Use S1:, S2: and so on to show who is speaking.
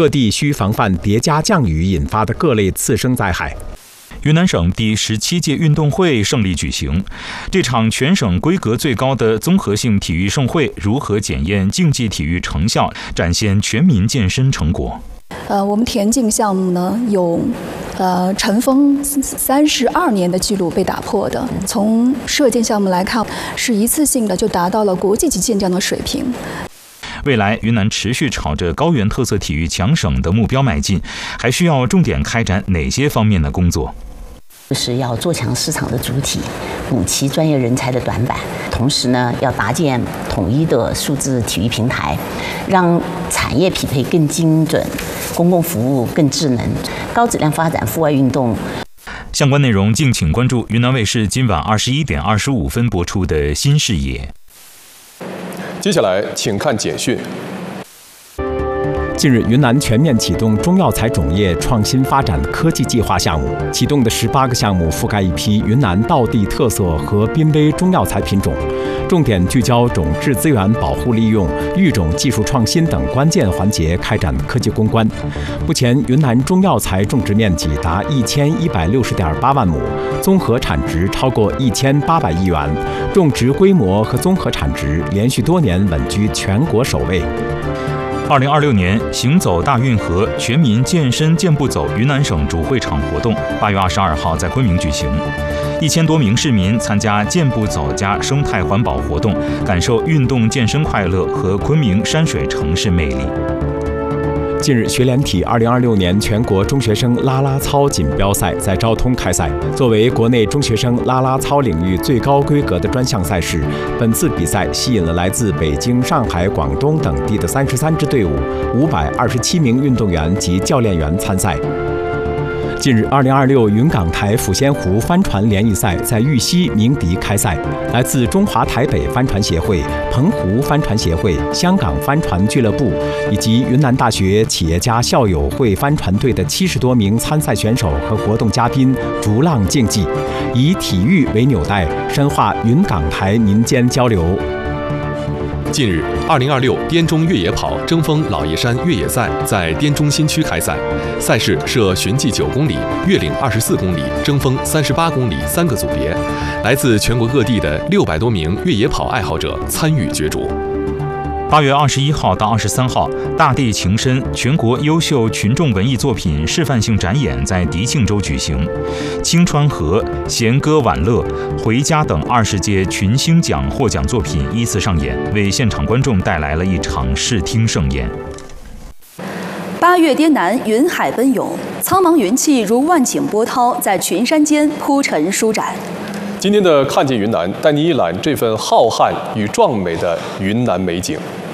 S1: 各地需防范叠加降雨引发的各类次生灾害。
S2: 云南省第17届运动会胜利举行，这场全省规格最高的综合性体育盛会如何检验竞技体育成效，展现全民健身成果？
S3: 我们田径项目呢有尘封32年的记录被打破的。从射箭项目来看，是一次性的就达到了国际级健将的水平。
S2: 未来，云南持续朝着高原特色体育强省的目标迈进，还需要重点开展哪些方面的工作？
S4: 就是要做强市场的主体，补齐专业人才的短板，同时呢，要搭建统一的数字体育平台，让产业匹配更精准，公共服务更智能，高质量发展户外运动。
S2: 相关内容敬请关注云南卫视今晚21点25分播出的《新视野》。
S5: 接下来，请看简讯。
S1: 近日，云南全面启动中药材种业创新发展科技计划项目，启动的18个项目覆盖一批云南道地特色和濒危中药材品种，重点聚焦种质资源保护利用、育种技术创新等关键环节开展科技攻关。目前，云南中药材种植面积达1160.8万亩，综合产值超过1800亿元，种植规模和综合产值连续多年稳居全国首位。
S2: 2026年行走大运河全民健身健步走云南省主会场活动8月22号在昆明举行，1000多名市民参加健步走加生态环保活动，感受运动健身快乐和昆明山水城市魅力。
S1: 近日，学联体2026年全国中学生啦啦操锦标赛在昭通开赛。作为国内中学生啦啦操领域最高规格的专项赛事，本次比赛吸引了来自北京、上海、广东等地的33支队伍，527名运动员及教练员参赛。近日，2026云港台抚仙湖帆船联谊赛在玉溪鸣笛开赛，来自中华台北帆船协会、澎湖帆船协会、香港帆船俱乐部以及云南大学企业家校友会帆船队的70多名参赛选手和活动嘉宾逐浪竞技，以体育为纽带，深化云港台民间交流。
S5: 近日，2026滇中越野跑争锋老爷山越野赛在滇中新区开赛，赛事设循迹9公里、越岭24公里、争锋38公里3个组别，来自全国各地的600多名越野跑爱好者参与角逐。
S2: 8月21号到23号，大地情深全国优秀群众文艺作品示范性展演在迪庆州举行，青川河、弦歌晚乐、回家等20届群星奖获奖作品依次上演，为现场观众带来了一场视听盛宴。
S3: 8月滇南云海奔涌，苍茫云气如万顷波涛，在群山间铺陈舒展。
S5: 今天的看见云南，带您一览这份浩瀚与壮美的云南美景。